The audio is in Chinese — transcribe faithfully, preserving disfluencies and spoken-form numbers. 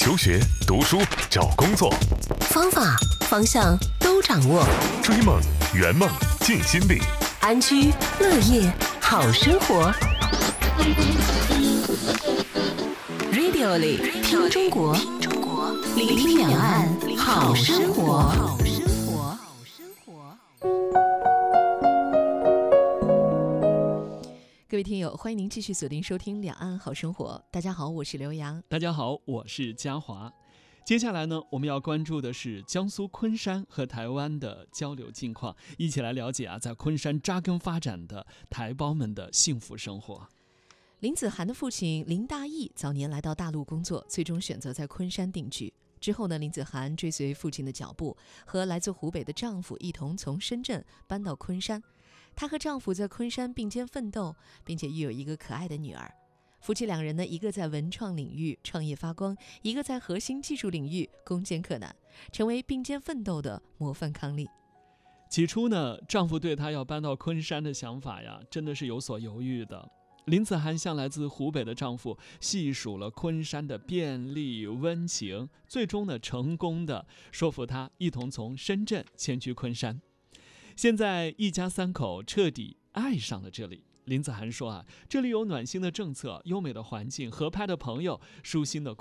求学、读书、找工作， 方法、方向都掌握。 追梦、圆梦、尽心力， 安居乐业好生活。Radio 里听中国，聆听两岸好生活。各位听友，欢迎您继续锁定收听《两岸好生活》。大家好，我是刘洋。 大家好，我是嘉华。接下来呢，我们要关注的是江苏昆山和台湾的交流近况，一起来了解啊，在昆山扎根发展的台胞们的幸福生活。 林子涵的父亲林大义早年来到大陆工作，最终选择在昆山定居。之后呢，林子涵追随父亲的脚步，和来自湖北的丈夫一同从深圳搬到昆山。她和丈夫在昆山并肩奋斗，并且育有一个可爱的女儿。夫妻两人呢，一个在文创领域创业发光，一个在核心技术领域攻坚克难，成为并肩奋斗的模范伉俪。 起初呢，丈夫对她要搬到昆山的想法呀，真的是有所犹豫的。林子涵向来自湖北的丈夫细数了昆山的便利温情，最终呢，成功的说服他一同从深圳迁居昆山。现在一家三口彻底爱上了这里。林子涵说啊，这里有暖心的政策、优美的环境、合拍的朋友、舒心的